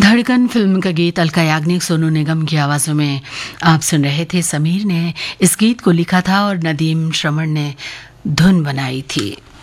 धड़कन फिल्म का गीत अलका याग्निक सोनू निगम की आवाज़ों में आप सुन रहे थे। समीर ने इस गीत को लिखा था और नदीम श्रवण ने धुन बनाई थी।